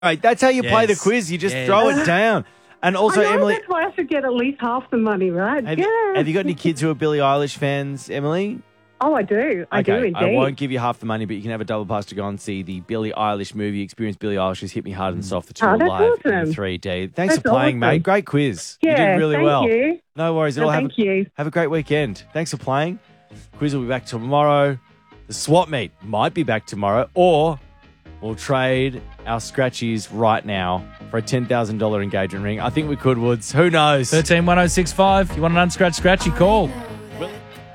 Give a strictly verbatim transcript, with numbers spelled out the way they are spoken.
Right, that's how you play the Yes. quiz. You just Yes. throw it down. And also, I know, Emily, that's why I should get at least half the money, right? have, yeah. you, have you got any kids who are Billie Eilish fans, Emily? Oh, I do. I do Okay, indeed. I won't give you half the money, but you can have a double pass to go and see the Billie Eilish movie. Experience Billie Eilish's Hit Me Hard and Soft, the tour Oh, that's live in awesome. three D. Thanks That's for playing, awesome. mate. Great quiz. Yeah, you did really thank well. you. No worries at No, all. Have thank a, you. Have a great weekend. Thanks for playing. Quiz will be back tomorrow. The swap meet might be back tomorrow, or we'll trade our scratchies right now for a ten thousand dollars engagement ring. I think we could, Woods. Who knows? thirteen one oh six five. You want an unscratched scratchy? Call.